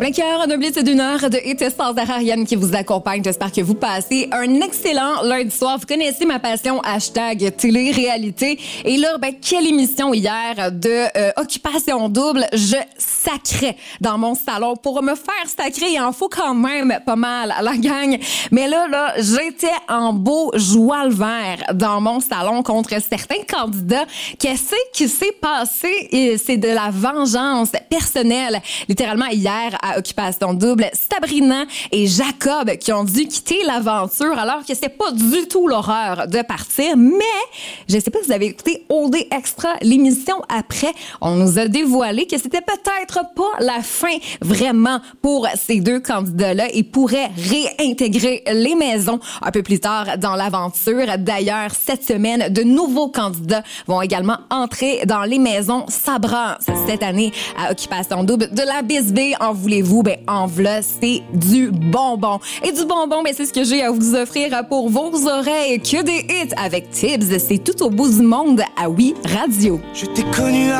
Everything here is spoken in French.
Vainqueur d'un blitz d'une heure de hit sans arrêt, Ariane qui vous accompagne. J'espère que vous passez un excellent lundi soir. Vous connaissez ma passion, hashtag télé-réalité. Et là, quelle émission hier de Occupation Double. Je sacrais dans mon salon. Pour me faire sacrer, il en faut quand même pas mal à la gang. Mais là, j'étais en beau joie le vert dans mon salon contre certains candidats. Qu'est-ce qui s'est passé? Et c'est de la vengeance personnelle. Littéralement, hier, à Occupation Double, Sabrina et Jacob qui ont dû quitter l'aventure alors que c'est pas du tout l'horreur de partir. Mais, je sais pas si vous avez écouté OD Extra, l'émission après, on nous a dévoilé que c'était peut-être pas la fin vraiment pour ces deux candidats-là. Ils pourraient réintégrer les maisons un peu plus tard dans l'aventure. D'ailleurs, cette semaine, de nouveaux candidats vont également entrer dans les maisons Sabra cette année à Occupation Double. De la bisbée, en voulez-vous? En v'là, c'est du bonbon. Et du bonbon, c'est ce que j'ai à vous offrir pour vos oreilles. Que des hits avec Tibbs. C'est tout au bout du monde à Oui Radio. Je t'ai connu